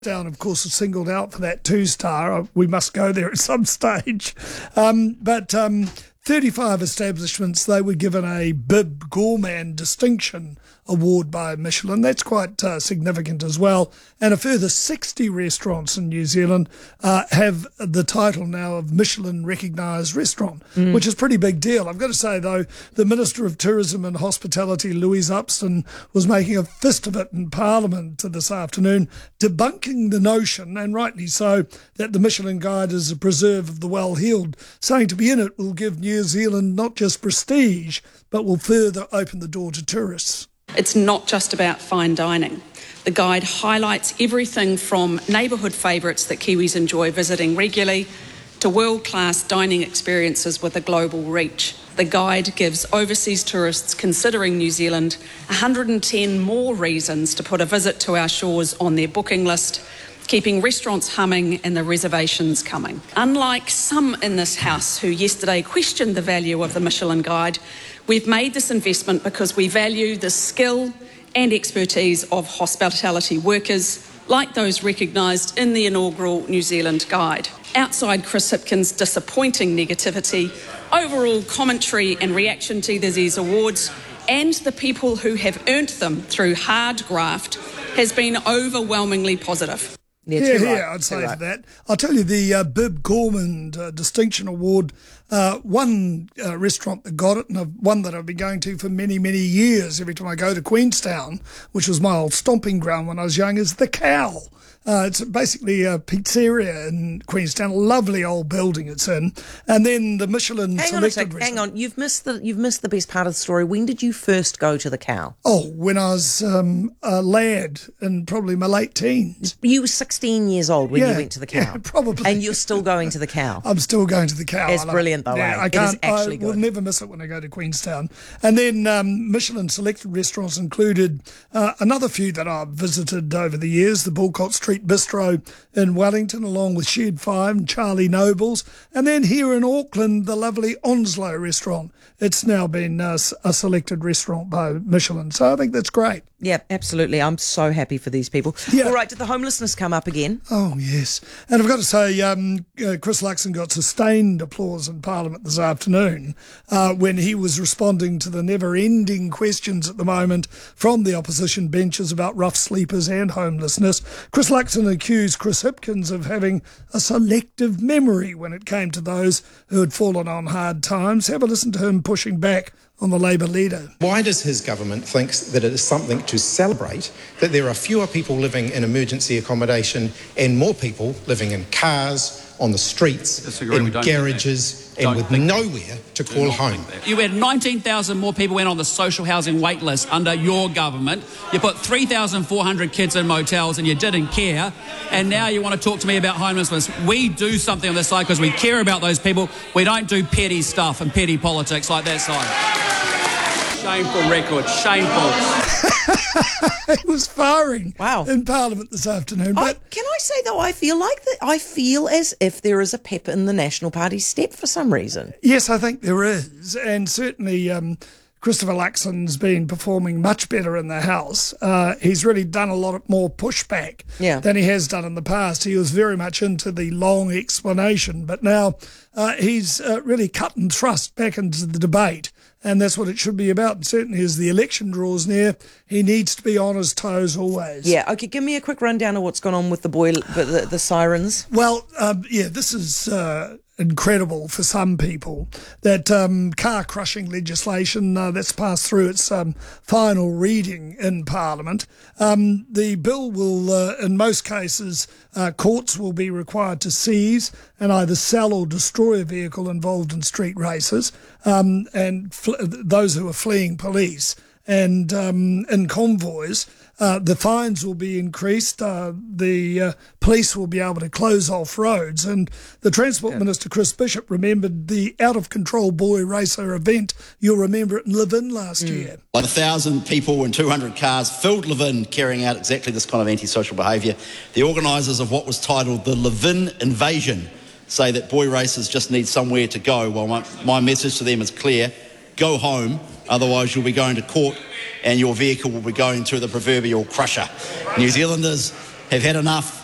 Down, of course, was singled out for that 2-star. We must go there at some stage. But 35 establishments, they were given a Bib Gourmand Distinction Award by Michelin. That's quite significant as well. And a further 60 restaurants in New Zealand have the title now of Michelin Recognised Restaurant, which is a pretty big deal. I've got to say, though, the Minister of Tourism and Hospitality, Louise Upston, was making a fist of it in Parliament this afternoon, debunking the notion, and rightly so, that the Michelin Guide is a preserve of the well-heeled, saying to be in it will give New Zealand not just prestige, but will further open the door to tourists. It's not just about fine dining. The guide highlights everything from neighbourhood favourites that Kiwis enjoy visiting regularly to world-class dining experiences with a global reach. The guide gives overseas tourists considering New Zealand 110 more reasons to put a visit to our shores on their booking list, keeping restaurants humming and the reservations coming. Unlike some in this house who yesterday questioned the value of the Michelin Guide, we've made this investment because we value the skill and expertise of hospitality workers, like those recognised in the inaugural New Zealand Guide. Outside Chris Hipkins' disappointing negativity, overall commentary and reaction to these awards and the people who have earned them through hard graft has been overwhelmingly positive. I'd say to that. I'll tell you, the Bib Gourmand Distinction Award, one restaurant that got it, and one that I've been going to for many, many years every time I go to Queenstown, which was my old stomping ground when I was young, is the Cow. It's basically a pizzeria in Queenstown, a lovely old building it's in. And then the Michelin selected restaurant. Hang on, you've missed the best part of the story. When did you first go to the Cow? Oh, when I was a lad in probably my late teens. You were 16 years old when you went to the Cow. Yeah, probably. And you're still going to the Cow. I'm still going to the Cow. It's brilliant, though. Yeah, it is actually good. I will never miss it when I go to Queenstown. And then Michelin selected restaurants included another few that I've visited over the years, the Bulcott Street Bistro in Wellington, along with Shed 5 and Charlie Noble's. And then here in Auckland, the lovely Onslow restaurant. It's now been a selected restaurant by Michelin. So I think that's great. Yeah, absolutely. I'm so happy for these people. Yeah. All right, did the homelessness come up again? Oh, yes. And I've got to say, Chris Luxon got sustained applause in Parliament this afternoon when he was responding to the never-ending questions at the moment from the opposition benches about rough sleepers and homelessness. Chris Luxon accused Chris Hipkins of having a selective memory when it came to those who had fallen on hard times. Have a listen to him pushing back on the Labour leader. Why does his government think that it is something to celebrate that there are fewer people living in emergency accommodation and more people living in cars, on the streets, in garages, and with nowhere to call home? You had 19,000 more people went on the social housing wait list under your government. You put 3,400 kids in motels and you didn't care. And now you want to talk to me about homelessness. We do something on this side because we care about those people. We don't do petty stuff and petty politics like that side. Shameful record, shameful. It was firing in Parliament this afternoon. But can I say, though, I feel as if there is a pep in the National Party's step for some reason. Yes, I think there is. And certainly Christopher Luxon's been performing much better in the House. He's really done a lot more pushback than he has done in the past. He was very much into the long explanation, but now he's really cut and thrust back into the debate. And that's what it should be about. And certainly as the election draws near, he needs to be on his toes always. Yeah, okay, give me a quick rundown of what's gone on with the sirens. Well, this is incredible for some people, that car-crushing legislation that's passed through its final reading in Parliament. The bill will, in most cases, courts will be required to seize and either sell or destroy a vehicle involved in street races, and those who are fleeing police. And in convoys, the fines will be increased. The police will be able to close off roads. And the Transport Minister, Chris Bishop, remembered the out-of-control boy racer event. You'll remember it in Levin last year. 1,000 people and 200 cars filled Levin carrying out exactly this kind of antisocial behaviour. The organisers of what was titled the Levin Invasion say that boy racers just need somewhere to go. Well, my message to them is clear. Go home, otherwise you'll be going to court and your vehicle will be going through the proverbial crusher. New Zealanders have had enough.